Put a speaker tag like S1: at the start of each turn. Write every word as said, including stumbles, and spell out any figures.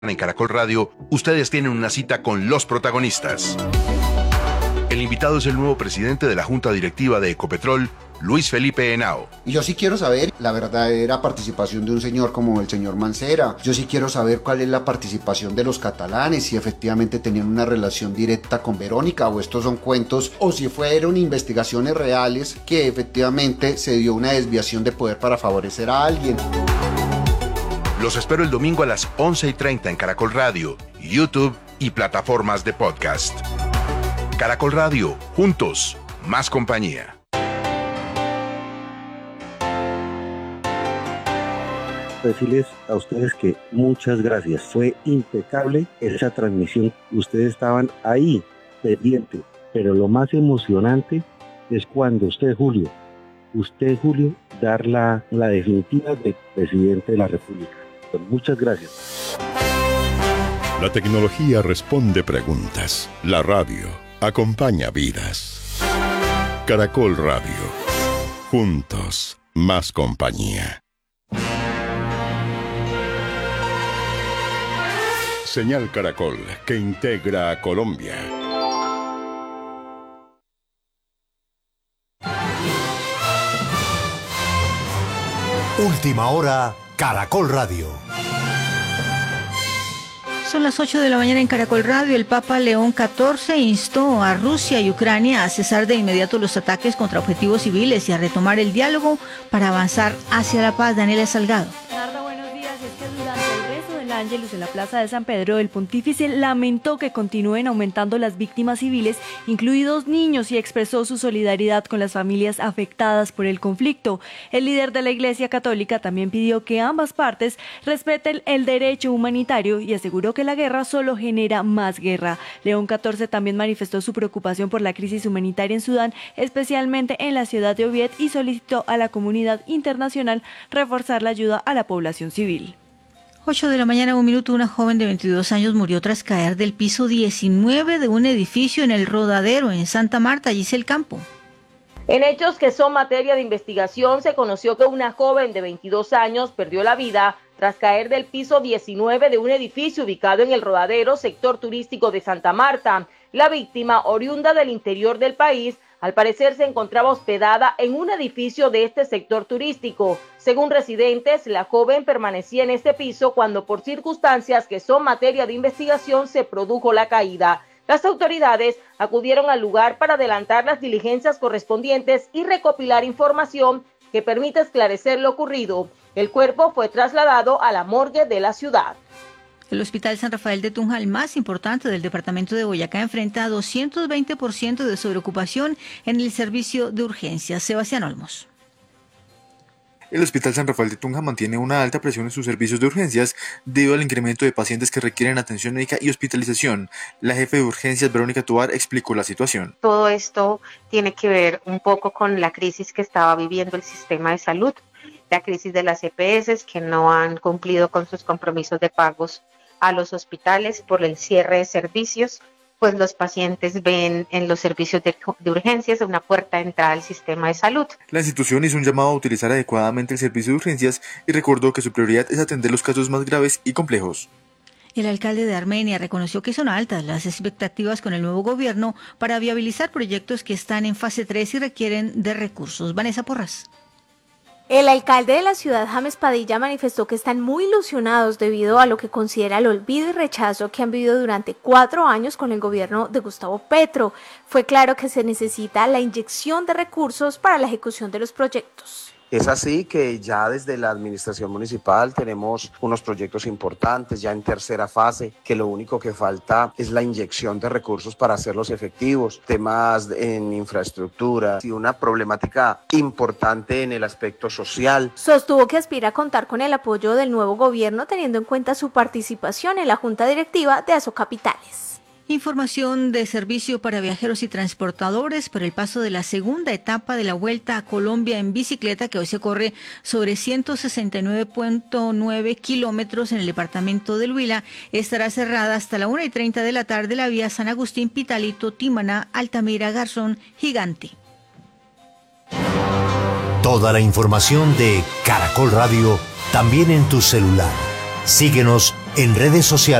S1: En Caracol Radio, ustedes tienen una cita con los protagonistas. El invitado es el nuevo presidente de la Junta Directiva de Ecopetrol, Luis Felipe Henao.
S2: Y yo sí quiero saber la verdadera participación de un señor como el señor Mancera. Yo sí quiero saber cuál es la participación de los catalanes, si efectivamente tenían una relación directa con Verónica o estos son cuentos, o si fueron investigaciones reales que efectivamente se dio una desviación de poder para favorecer a alguien.
S1: Los espero el domingo a las once y treinta en Caracol Radio, YouTube y plataformas de podcast. Caracol Radio, juntos, más compañía.
S3: Decirles a ustedes que muchas gracias, fue impecable esa transmisión, ustedes estaban ahí, pendientes, pero lo más emocionante es cuando usted, Julio, usted, Julio, dar la, la definitiva de presidente de la República. Pues muchas gracias.
S4: La tecnología responde preguntas, la radio acompaña vidas. Caracol Radio, juntos, más compañía. Señal Caracol, que integra a Colombia.
S5: Última hora, Caracol Radio.
S6: Son las ocho de la mañana en Caracol Radio. El Papa León catorce instó a Rusia y Ucrania a cesar de inmediato los ataques contra objetivos civiles y a retomar el diálogo para avanzar hacia la paz. Daniela Salgado.
S7: Ángelus en la Plaza de San Pedro, el pontífice lamentó que continúen aumentando las víctimas civiles, incluidos niños, y expresó su solidaridad con las familias afectadas por el conflicto. El líder de la Iglesia Católica también pidió que ambas partes respeten el derecho humanitario y aseguró que la guerra solo genera más guerra. León catorce también manifestó su preocupación por la crisis humanitaria en Sudán, especialmente en la ciudad de Ovied, y solicitó a la comunidad internacional reforzar la ayuda a la población civil.
S6: ocho de la mañana, un minuto, una joven de veintidós años murió tras caer del piso diecinueve de un edificio en el Rodadero, en Santa Marta, Giselle Campo.
S8: En hechos que son materia de investigación, se conoció que una joven de veintidós años perdió la vida tras caer del piso diecinueve de un edificio ubicado en el Rodadero, sector turístico de Santa Marta. La víctima, oriunda del interior del país, al parecer se encontraba hospedada en un edificio de este sector turístico. Según residentes, la joven permanecía en este piso cuando por circunstancias que son materia de investigación se produjo la caída. Las autoridades acudieron al lugar para adelantar las diligencias correspondientes y recopilar información que permita esclarecer lo ocurrido. El cuerpo fue trasladado a la morgue de la ciudad.
S6: El Hospital San Rafael de Tunja, el más importante del departamento de Boyacá, enfrenta doscientos veinte por ciento de sobreocupación en el servicio de urgencias. Sebastián Olmos.
S9: El Hospital San Rafael de Tunja mantiene una alta presión en sus servicios de urgencias debido al incremento de pacientes que requieren atención médica y hospitalización. La jefe de urgencias, Verónica Tovar, explicó la situación.
S10: Todo esto tiene que ver un poco con la crisis que estaba viviendo el sistema de salud, la crisis de las E P S que no han cumplido con sus compromisos de pagos a los hospitales por el cierre de servicios, pues los pacientes ven en los servicios de, de urgencias una puerta de entrada al sistema de salud.
S9: La institución hizo un llamado a utilizar adecuadamente el servicio de urgencias y recordó que su prioridad es atender los casos más graves y complejos.
S6: El alcalde de Armenia reconoció que son altas las expectativas con el nuevo gobierno para viabilizar proyectos que están en fase tres y requieren de recursos. Vanessa Porras.
S11: El alcalde de la ciudad, James Padilla, manifestó que están muy ilusionados debido a lo que considera el olvido y rechazo que han vivido durante cuatro años con el gobierno de Gustavo Petro. Fue claro que se necesita la inyección de recursos para la ejecución de los proyectos.
S12: Es así que ya desde la administración municipal tenemos unos proyectos importantes ya en tercera fase, que lo único que falta es la inyección de recursos para hacerlos efectivos, temas en infraestructura y una problemática importante en el aspecto social.
S11: Sostuvo que aspira a contar con el apoyo del nuevo gobierno teniendo en cuenta su participación en la Junta Directiva de Asocapitales.
S6: Información de servicio para viajeros y transportadores por el paso de la segunda etapa de la Vuelta a Colombia en bicicleta, que hoy se corre sobre ciento sesenta y nueve punto nueve kilómetros en el departamento del Huila. Estará cerrada hasta la una y treinta de la tarde la vía San Agustín, Pitalito, Tímana, Altamira, Garzón, Gigante.
S5: Toda la información de Caracol Radio también en tu celular. Síguenos En redes sociales